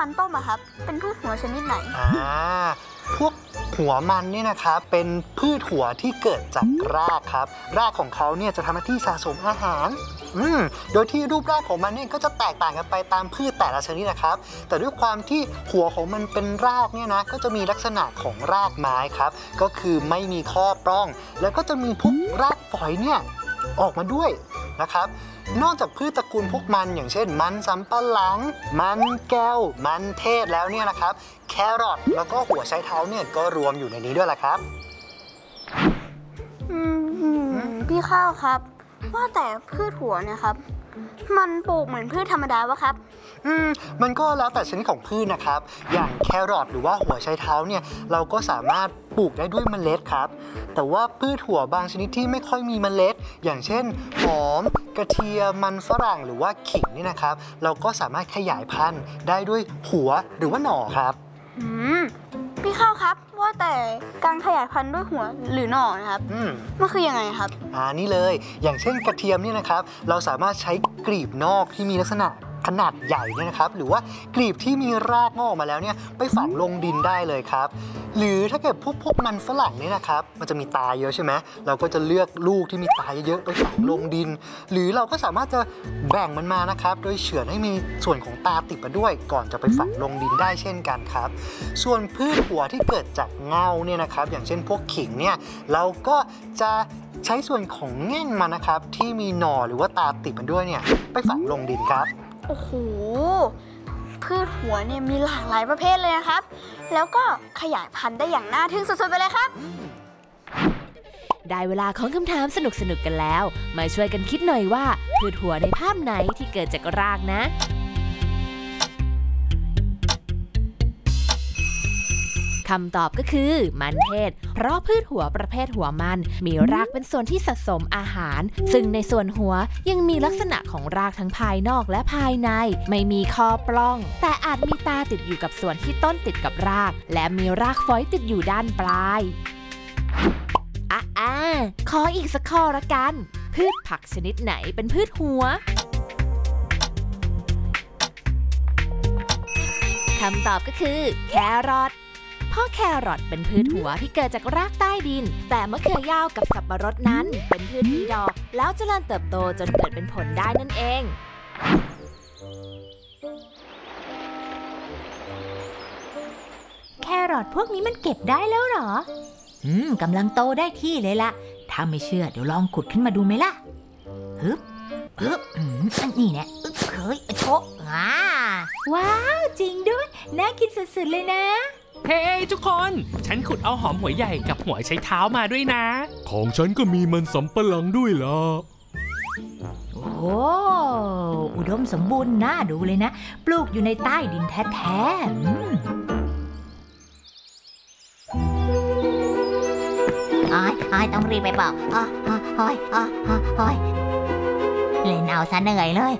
มันต้มอะครับเป็นพืชหัวชนิดไหนพวกหัวมันเนี่ยนะครับเป็นพืชหัวที่เกิดจากรากครับรากของเขาเนี่ยจะทำหน้าที่สะสมอาหารโดยที่รูปร่างของมันเนี่ยก็จะแตกต่างกันไปตามพืชแต่ละชนิดนะครับแต่ด้วยความที่หัวของมันเป็นรากเนี่ยนะก็จะมีลักษณะของรากไม้ครับก็คือไม่มีข้อปล้องแล้วก็จะมีพวกรากฝอยเนี่ยออกมาด้วยนะครับนอกจากพืชตระกูลพวกมันอย่างเช่นมันสำปะหลังมันแก้วมันเทศแล้วเนี่ยนะครับแครอทแล้วก็หัวไชเท้าเนี่ยก็รวมอยู่ในนี้ด้วยแหละครับพี่ข้าวครับว่าแต่พืชหัวเนี่ยครับมันปลูกเหมือนพืชธรรมดาวะครับมันก็แล้วแต่ชนิดของพืชนะครับอย่างแครอทหรือว่าหัวไชเท้าเนี่ยเราก็สามารถปลูกได้ด้วยเมล็ดครับแต่ว่าพืชหัวบางชนิดที่ไม่ค่อยมีเมล็ดอย่างเช่นหอมกระเทียมมันฝรั่งหรือว่าขิงนี่นะครับเราก็สามารถขยายพันธุ์ได้ด้วยหัวหรือว่าหน่อครับพี่ข้าวครับว่าแต่การขยายพันธุ์ด้วยหัวหรือหน่อนะครับมันคือยังไงครับนี่เลยอย่างเช่นกระเทียมนี่นะครับเราสามารถใช้กลีบนอกที่มีลักษณะขนาดใหญ่เนี่ยนะครับหรือว่ากลีบที่มีรากงอกมาแล้วเนี่ยไปฝังลงดินได้เลยครับหรือถ้าเกิดพวกมันฝรั่งนี่นะครับมันจะมีตาเยอะใช่ไหมเราก็จะเลือกลูกที่มีตาเยอะๆไปฝังลงดินหรือเราก็สามารถจะแบ่งมันมานะครับโดยเฉือนให้มีส่วนของตาติดมาด้วยก่อนจะไปฝังลงดินได้เช่นกันครับส่วนพืชหัวที่เกิดจากเง่าเนี่ยนะครับอย่างเช่นพวกขิงเนี่ยเราก็จะใช้ส่วนของแง่นมันนะครับที่มีหน่อหรือว่าตาติดมันด้วยเนี่ยไปฝังลงดินครับโอ้โหพืชหัวเนี่ยมีหลากหลายประเภทเลยนะครับแล้วก็ขยายพันธุ์ได้อย่างน่าทึ่งสุดๆไปเลยครับได้เวลาของคำถามสนุกๆกันแล้วมาช่วยกันคิดหน่อยว่าพืชหัวในภาพไหนที่เกิดจากรากนะคำตอบก็คือมันเทศเพราะพืชหัวประเภทหัวมันมีรากเป็นส่วนที่สะสมอาหารซึ่งในส่วนหัวยังมีลักษณะของรากทั้งภายนอกและภายในไม่มีคอปล้องแต่อาจมีตาติดอยู่กับส่วนที่ต้นติดกับรากและมีรากฝอยติดอยู่ด้านปลายขออีกสักข้อละกันพืชผักชนิดไหนเป็นพืชหัวคำตอบก็คือแครอทเพราะแครอทเป็นพืชหัวที่เกิดจากรากใต้ดินแต่มะเขือยาวกับสับปะรดนั้นเป็นพืชมีดอกแล้วเจริญเติบโตจนเกิดเป็นผลได้นั่นเองแครอทพวกนี้มันเก็บได้แล้วเหรอกำลังโตได้ที่เลยล่ะถ้าไม่เชื่อเดี๋ยวลองขุดขึ้นมาดูไหมล่ะนี่แน่เฮ้ยโชะว้าวจริงด้วยน่ากินสุดๆเลยนะเฮ้ทุกคนฉันขุดเอาหอมหัวใหญ่กับหัวไชเท้ามาด้วยนะของฉันก็มีมันสำปะหลังด้วยล่ะโอ้อุดมสมบูรณ์น่าดูเลยนะปลูกอยู่ในใต้ดินแท้ๆต้องรีบไปบอกเล่นเอาซะเหนื่อยเลย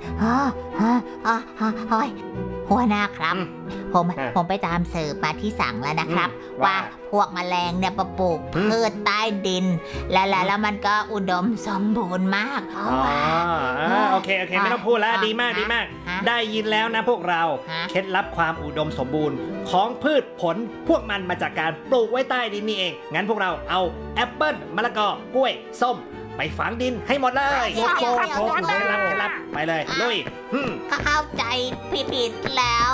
หัวหน้าครับผมไปตามสืบมาที่สั่งแล้วนะครับว่าพวกแมลงเนี่ยปลูกพืชใต้ดินแล้วมันก็อุดมสมบูรณ์มากโอเคไม่ต้องพูดแล้วดีมากได้ยินแล้วนะพวกเราเคล็ดลับความอุดมสมบูรณ์ของพืชผลพวกมันมาจากการปลูกไว้ใต้ดินนี่เองงั้นพวกเราเอาแอปเปิ้ลมะละกอกล้วยส้มไปฝังดินให้หมดเลยเคล็ดลับไปเลยลุยเข้าใจผิดแล้ว